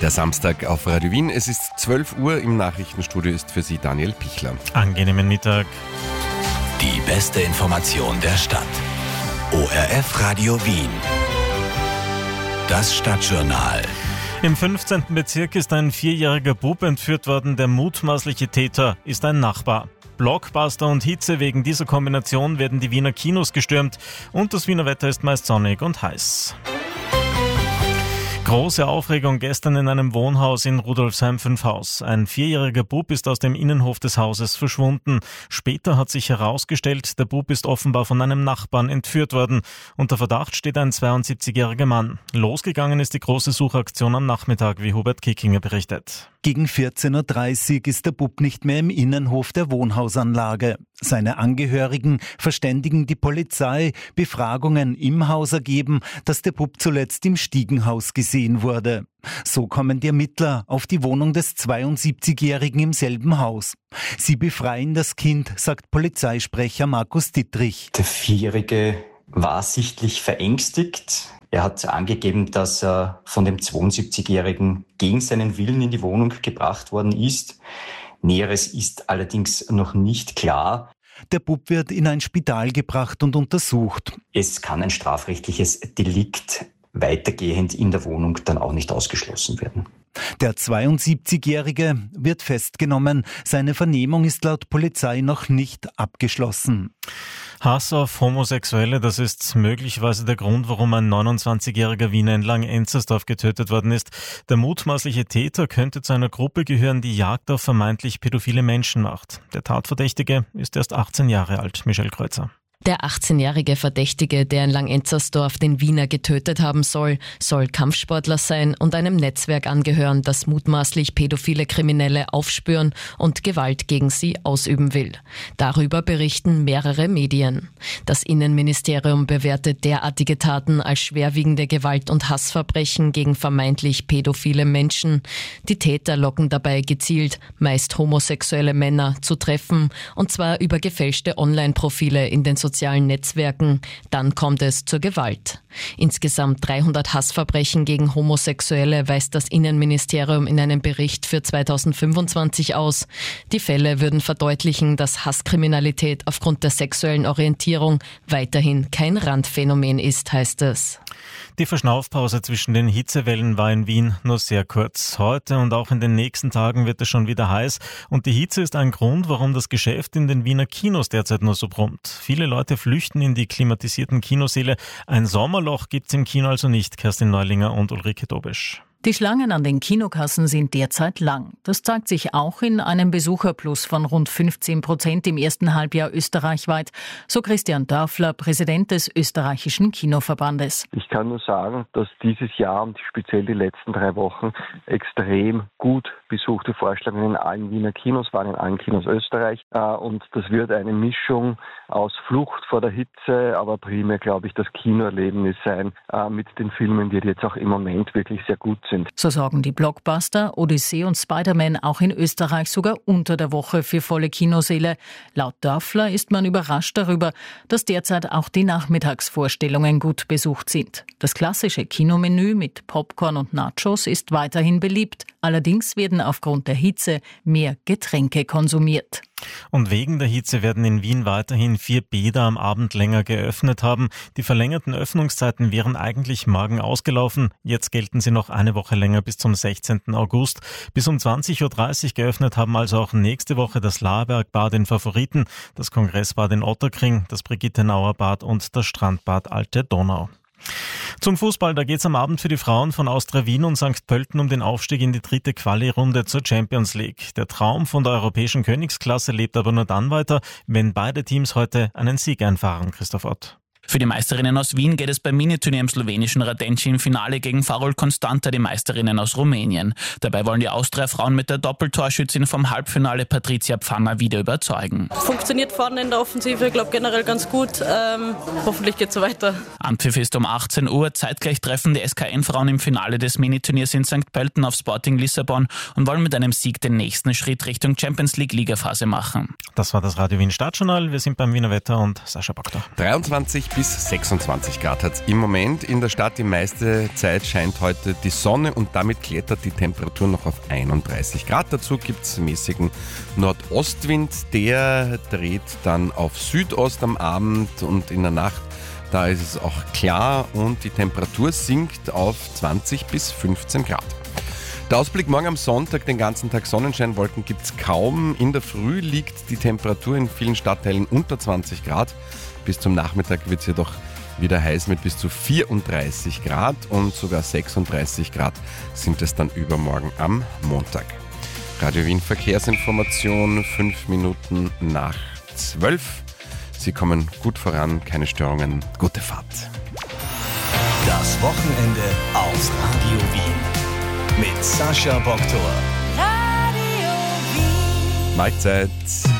Der Samstag auf Radio Wien. Es ist 12 Uhr. Im Nachrichtenstudio ist für Sie Daniel Pichler. Angenehmen Mittag. Die beste Information der Stadt. ORF Radio Wien. Das Stadtjournal. Im 15. Bezirk ist ein 4-jähriger Bub entführt worden. Der mutmaßliche Täter ist ein Nachbar. Blockbuster und Hitze, wegen dieser Kombination werden die Wiener Kinos gestürmt und das Wiener Wetter ist meist sonnig und heiß. Große Aufregung gestern in einem Wohnhaus in Rudolfsheim 5 Haus. Ein 4-jähriger Bub ist aus dem Innenhof des Hauses verschwunden. Später hat sich herausgestellt, der Bub ist offenbar von einem Nachbarn entführt worden. Unter Verdacht steht ein 72-jähriger Mann. Losgegangen ist die große Suchaktion am Nachmittag, wie Hubert Kickinger berichtet. Gegen 14.30 Uhr ist der Bub nicht mehr im Innenhof der Wohnhausanlage. Seine Angehörigen verständigen die Polizei, Befragungen im Haus ergeben, dass der Bub zuletzt im Stiegenhaus gesehen wurde. So kommen die Ermittler auf die Wohnung des 72-Jährigen im selben Haus. Sie befreien das Kind, sagt Polizeisprecher Markus Dittrich. Der 4-Jährige war sichtlich verängstigt. Er hat angegeben, dass er von dem 72-Jährigen gegen seinen Willen in die Wohnung gebracht worden ist. Näheres ist allerdings noch nicht klar. Der Bub wird in ein Spital gebracht und untersucht. Es kann ein strafrechtliches Delikt weitergehend in der Wohnung dann auch nicht ausgeschlossen werden. Der 72-Jährige wird festgenommen. Seine Vernehmung ist laut Polizei noch nicht abgeschlossen. Hass auf Homosexuelle, das ist möglicherweise der Grund, warum ein 29-jähriger Wiener in Langenzenstersdorf getötet worden ist. Der mutmaßliche Täter könnte zu einer Gruppe gehören, die Jagd auf vermeintlich pädophile Menschen macht. Der Tatverdächtige ist erst 18 Jahre alt. Michelle Kreuzer. Der 18-jährige Verdächtige, der in Langenzenstersdorf den Wiener getötet haben soll Kampfsportler sein und einem Netzwerk angehören, das mutmaßlich pädophile Kriminelle aufspüren und Gewalt gegen sie ausüben will. Darüber berichten mehrere Medien. Das Innenministerium bewertet derartige Taten als schwerwiegende Gewalt- und Hassverbrechen gegen vermeintlich pädophile Menschen. Die Täter locken dabei gezielt, meist homosexuelle Männer, zu treffen, und zwar über gefälschte Online-Profile in den sozialen Netzwerken, dann kommt es zur Gewalt. Insgesamt 300 Hassverbrechen gegen Homosexuelle weist das Innenministerium in einem Bericht für 2025 aus. Die Fälle würden verdeutlichen, dass Hasskriminalität aufgrund der sexuellen Orientierung weiterhin kein Randphänomen ist, heißt es. Die Verschnaufpause zwischen den Hitzewellen war in Wien nur sehr kurz. Heute und auch in den nächsten Tagen wird es schon wieder heiß und die Hitze ist ein Grund, warum das Geschäft in den Wiener Kinos derzeit nur so brummt. Viele Leute flüchten in die klimatisierten Kinosäle. Ein Sommerloch gibt's im Kino also nicht. Kerstin Neulinger und Ulrike Dobisch. Die Schlangen an den Kinokassen sind derzeit lang. Das zeigt sich auch in einem Besucherplus von rund 15% im ersten Halbjahr österreichweit, so Christian Dörfler, Präsident des österreichischen Kinoverbandes. Ich kann nur sagen, dass dieses Jahr und speziell die letzten 3 Wochen extrem gut besuchte Vorstellungen in allen Wiener Kinos waren, in allen Kinos Österreich. Und das wird eine Mischung aus Flucht vor der Hitze, aber primär, glaube ich, das Kinoerlebnis sein mit den Filmen, die jetzt auch im Moment wirklich sehr gut sind. So sorgen die Blockbuster, Odyssee und Spider-Man auch in Österreich sogar unter der Woche für volle Kinosäle. Laut Dörfler ist man überrascht darüber, dass derzeit auch die Nachmittagsvorstellungen gut besucht sind. Das klassische Kinomenü mit Popcorn und Nachos ist weiterhin beliebt. Allerdings werden aufgrund der Hitze mehr Getränke konsumiert. Und wegen der Hitze werden in Wien weiterhin 4 Bäder am Abend länger geöffnet haben. Die verlängerten Öffnungszeiten wären eigentlich morgen ausgelaufen. Jetzt gelten sie noch eine Woche länger bis zum 16. August. Bis um 20.30 Uhr geöffnet haben also auch nächste Woche das Laarbergbad in Favoriten, das Kongressbad in Otterkring, das Brigittenauer Bad und das Strandbad Alte Donau. Zum Fußball, da geht's am Abend für die Frauen von Austria Wien und St. Pölten um den Aufstieg in die 3. Quali-Runde zur Champions League. Der Traum von der europäischen Königsklasse lebt aber nur dann weiter, wenn beide Teams heute einen Sieg einfahren. Christoph Ott. Für die Meisterinnen aus Wien geht es beim Miniturnier im slowenischen Radenci im Finale gegen Farol Constanta, die Meisterinnen aus Rumänien. Dabei wollen die Austria-Frauen mit der Doppeltorschützin vom Halbfinale Patricia Pfanger wieder überzeugen. Funktioniert vorne in der Offensive, ich glaube generell ganz gut. Hoffentlich geht es so weiter. Anpfiff ist um 18 Uhr. Zeitgleich treffen die SKN-Frauen im Finale des Miniturniers in St. Pölten auf Sporting Lissabon und wollen mit einem Sieg den nächsten Schritt Richtung Champions League-Ligaphase machen. Das war das Radio Wien Stadtjournal. Wir sind beim Wiener Wetter und Sascha Backler. 23 bis bis 26 Grad hat es im Moment in der Stadt. Die meiste Zeit scheint heute die Sonne und damit klettert die Temperatur noch auf 31 Grad. Dazu gibt es mäßigen Nordostwind, der dreht dann auf Südost am Abend und in der Nacht. Da ist es auch klar und die Temperatur sinkt auf 20 bis 15 Grad. Der Ausblick morgen am Sonntag, den ganzen Tag Sonnenschein, Wolken gibt es kaum. In der Früh liegt die Temperatur in vielen Stadtteilen unter 20 Grad. Bis zum Nachmittag wird es jedoch wieder heiß mit bis zu 34 Grad und sogar 36 Grad sind es dann übermorgen am Montag. Radio Wien Verkehrsinformation, 5 Minuten nach 12. Sie kommen gut voran, keine Störungen, gute Fahrt. Das Wochenende auf Radio Wien. Mit Sascha Boktor. Mahlzeit.